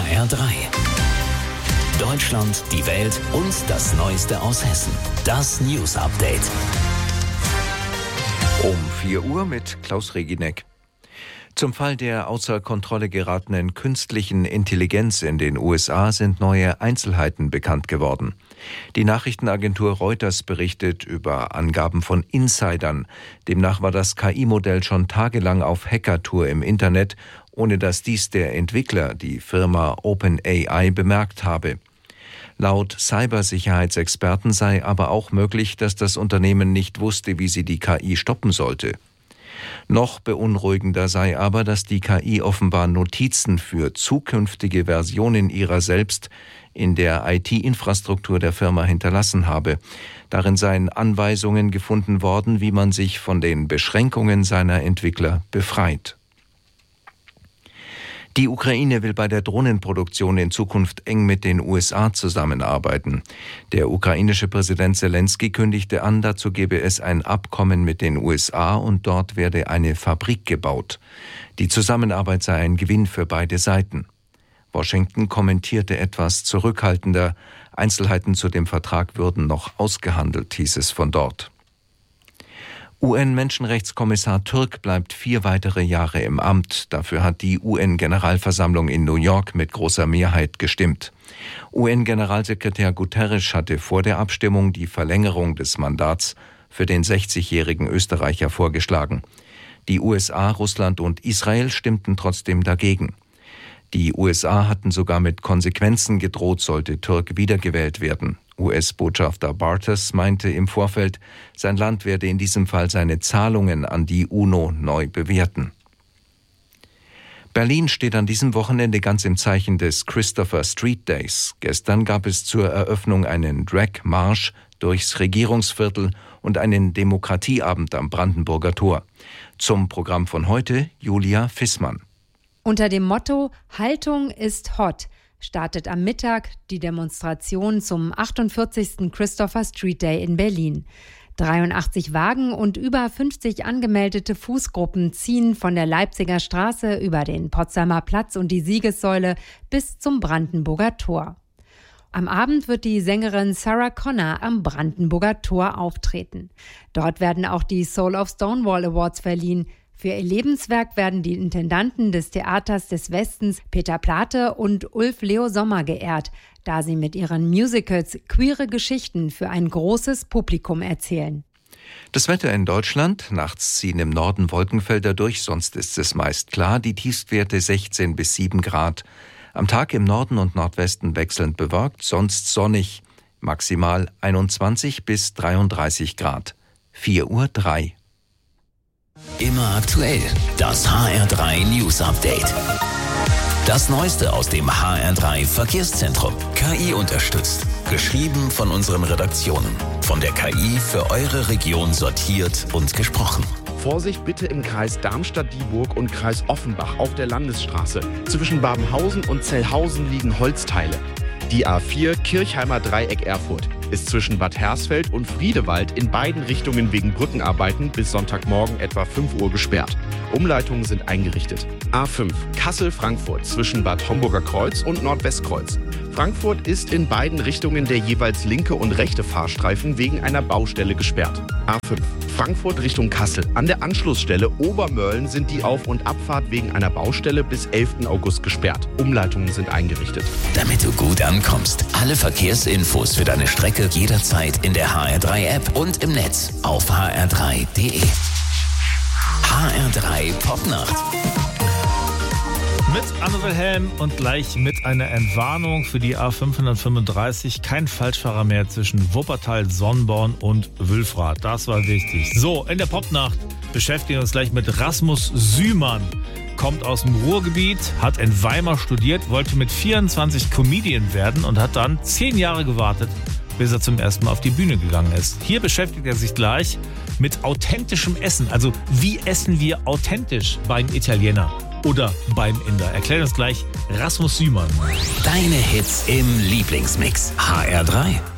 HR3. Deutschland, die Welt und das Neueste aus Hessen. Das News Update. Um 4 Uhr mit Klaus Regineck. Zum Fall der außer Kontrolle geratenen künstlichen Intelligenz in den USA sind neue Einzelheiten bekannt geworden. Die Nachrichtenagentur Reuters berichtet über Angaben von Insidern. Demnach war das KI-Modell schon tagelang auf Hackertour im Internet, ohne dass dies der Entwickler, die Firma OpenAI, bemerkt habe. Laut Cybersicherheitsexperten sei aber auch möglich, dass das Unternehmen nicht wusste, wie sie die KI stoppen sollte. Noch beunruhigender sei aber, dass die KI offenbar Notizen für zukünftige Versionen ihrer selbst in der IT-Infrastruktur der Firma hinterlassen habe. Darin seien Anweisungen gefunden worden, wie man sich von den Beschränkungen seiner Entwickler befreit. Die Ukraine will bei der Drohnenproduktion in Zukunft eng mit den USA zusammenarbeiten. Der ukrainische Präsident Selenskyj kündigte an, dazu gebe es ein Abkommen mit den USA und dort werde eine Fabrik gebaut. Die Zusammenarbeit sei ein Gewinn für beide Seiten. Washington kommentierte etwas zurückhaltender. Einzelheiten zu dem Vertrag würden noch ausgehandelt, hieß es von dort. UN-Menschenrechtskommissar Türk bleibt 4 weitere Jahre im Amt. Dafür hat die UN-Generalversammlung in New York mit großer Mehrheit gestimmt. UN-Generalsekretär Guterres hatte vor der Abstimmung die Verlängerung des Mandats für den 60-jährigen Österreicher vorgeschlagen. Die USA, Russland und Israel stimmten trotzdem dagegen. Die USA hatten sogar mit Konsequenzen gedroht, sollte Türk wiedergewählt werden. US-Botschafter Bartels meinte im Vorfeld, sein Land werde in diesem Fall seine Zahlungen an die UNO neu bewerten. Berlin steht an diesem Wochenende ganz im Zeichen des Christopher Street Days. Gestern gab es zur Eröffnung einen Drag-Marsch durchs Regierungsviertel und einen Demokratieabend am Brandenburger Tor. Zum Programm von heute Julia Fissmann. Unter dem Motto »Haltung ist hot« startet am Mittag die Demonstration zum 48. Christopher Street Day in Berlin. 83 Wagen und über 50 angemeldete Fußgruppen ziehen von der Leipziger Straße über den Potsdamer Platz und die Siegessäule bis zum Brandenburger Tor. Am Abend wird die Sängerin Sarah Connor am Brandenburger Tor auftreten. Dort werden auch die Soul of Stonewall Awards verliehen. Für ihr Lebenswerk werden die Intendanten des Theaters des Westens Peter Plate und Ulf Leo Sommer geehrt, da sie mit ihren Musicals queere Geschichten für ein großes Publikum erzählen. Das Wetter in Deutschland. Nachts ziehen im Norden Wolkenfelder durch, sonst ist es meist klar. Die Tiefstwerte 16 bis 7 Grad. Am Tag im Norden und Nordwesten wechselnd bewölkt, sonst sonnig. Maximal 21 bis 33 Grad. 4:03 Uhr. Immer aktuell. Das HR3 News Update. Das Neueste aus dem HR3 Verkehrszentrum. KI unterstützt. Geschrieben von unseren Redaktionen. Von der KI für eure Region sortiert und gesprochen. Vorsicht bitte im Kreis Darmstadt-Dieburg und Kreis Offenbach auf der Landesstraße. Zwischen Babenhausen und Zellhausen liegen Holzteile. Die A4 Kirchheimer Dreieck Erfurt ist zwischen Bad Hersfeld und Friedewald in beiden Richtungen wegen Brückenarbeiten bis Sonntagmorgen etwa 5 Uhr gesperrt. Umleitungen sind eingerichtet. A5 Kassel-Frankfurt zwischen Bad Homburger Kreuz und Nordwestkreuz. Frankfurt ist in beiden Richtungen der jeweils linke und rechte Fahrstreifen wegen einer Baustelle gesperrt. A5 Frankfurt Richtung Kassel. An der Anschlussstelle Obermörlen sind die Auf- und Abfahrt wegen einer Baustelle bis 11. August gesperrt. Umleitungen sind eingerichtet. Damit du gut ankommst, alle Verkehrsinfos für deine Strecke jederzeit in der HR3-App und im Netz auf hr3.de. HR3 Popnacht. Mit Anne Wilhelm und gleich mit einer Entwarnung für die A535. Kein Falschfahrer mehr zwischen Wuppertal, Sonnborn und Wülfrath. Das war wichtig. So, in der Popnacht beschäftigen wir uns gleich mit Rasmus Sümann. Kommt aus dem Ruhrgebiet, hat in Weimar studiert, wollte mit 24 Comedian werden und hat dann 10 Jahre gewartet, bis er zum ersten Mal auf die Bühne gegangen ist. Hier beschäftigt er sich gleich mit authentischem Essen. Also wie essen wir authentisch beim Italiener oder beim Inder? Erklärt uns gleich Rasmus Sümann. Deine Hits im Lieblingsmix. HR3.